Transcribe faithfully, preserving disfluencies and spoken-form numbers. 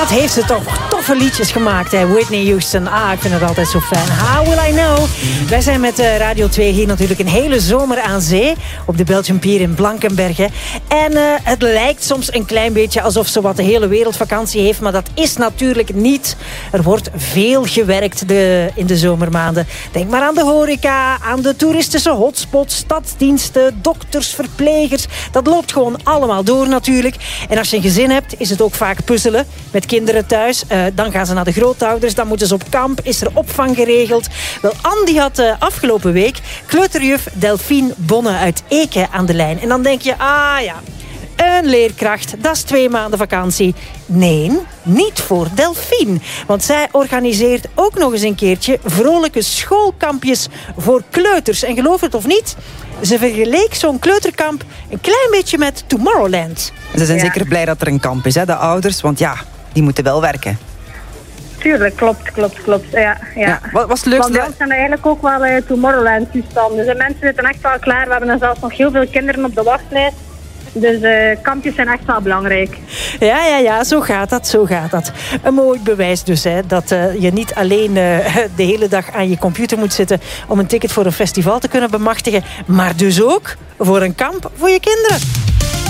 wat heeft ze toch toffe liedjes gemaakt, hè? Whitney Houston. Ah, ik vind het altijd zo fijn. How will I know? Wij zijn met uh, Radio twee hier natuurlijk een hele zomer aan zee. Op de Belgian Pier in Blankenberge. En uh, het lijkt soms een klein beetje alsof ze wat de hele wereld vakantie heeft. Maar dat is natuurlijk niet. Er wordt veel gewerkt de, in de zomermaanden. Denk maar aan de horeca, aan de toeristische hotspots, stadsdiensten, dokters, verplegers. Dat loopt gewoon allemaal door natuurlijk. En als je een gezin hebt, is het ook vaak puzzelen met kinderen thuis. Uh, dan gaan ze naar de grootouders, dan moeten ze op kamp. Is er opvang geregeld? Wel, Andy had uh, afgelopen week kleuterjuf Delphine Bonne uit Eke aan de lijn. En dan denk je, ah ja, een leerkracht, dat is twee maanden vakantie. Nee, niet voor Delphine. Want zij organiseert ook nog eens een keertje vrolijke schoolkampjes voor kleuters. En geloof het of niet, ze vergeleek zo'n kleuterkamp een klein beetje met Tomorrowland. Ze zijn Ja. zeker blij dat er een kamp is, hè, de ouders. Want ja, die moeten wel werken. Tuurlijk, klopt, klopt, klopt. Ja, ja. Ja. Wat was het leukste? Want bij ons zijn er eigenlijk ook wel uh, Tomorrowland-toestanden. Dus de mensen zitten echt wel klaar. We hebben er zelfs nog heel veel kinderen op de wachtlijst. Dus uh, kampjes zijn echt wel belangrijk. Ja, ja, ja, zo gaat dat, zo gaat dat. Een mooi bewijs dus, hè, dat uh, je niet alleen uh, de hele dag aan je computer moet zitten om een ticket voor een festival te kunnen bemachtigen, maar dus ook voor een kamp voor je kinderen.